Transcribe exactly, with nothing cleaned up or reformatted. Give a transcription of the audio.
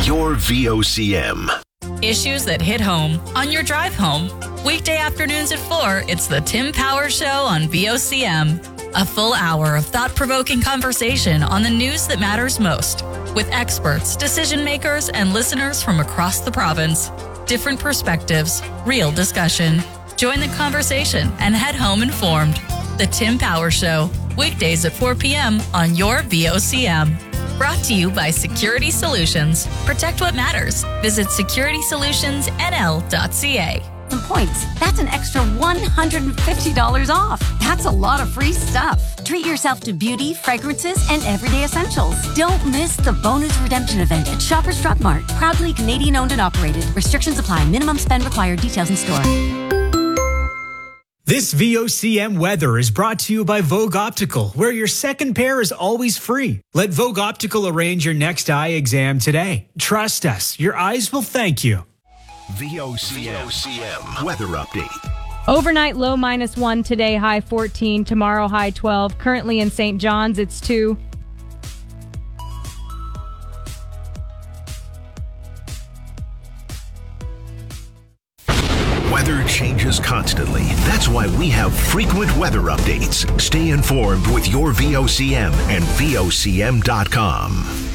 your V O C M. Issues that hit home on your drive home. Weekday afternoons at four, it's the Tim Power Show on V O C M. A full hour of thought-provoking conversation on the news that matters most, with experts, decision makers, and listeners from across the province. Different perspectives, real discussion. Join the conversation and head home informed. The Tim Power Show, weekdays at four p.m. on your V O C M. Brought to you by Security Solutions. Protect what matters. Visit security solutions n l dot c a. Some points. That's an extra one hundred fifty dollars off. That's a lot of free stuff. Treat yourself to beauty, fragrances, and everyday essentials. Don't miss the bonus redemption event at Shoppers Drug Mart. Proudly Canadian owned and operated. Restrictions apply. Minimum spend required. Details in store. This V O C M weather is brought to you by Vogue Optical, where your second pair is always free. Let Vogue Optical arrange your next eye exam today. Trust us, your eyes will thank you. V O C M weather update. Overnight low minus one today, high fourteen. Tomorrow high twelve. Currently in Saint John's, it's two. Weather changes constantly. That's why we have frequent weather updates. Stay informed with your V O C M and V O C M dot com.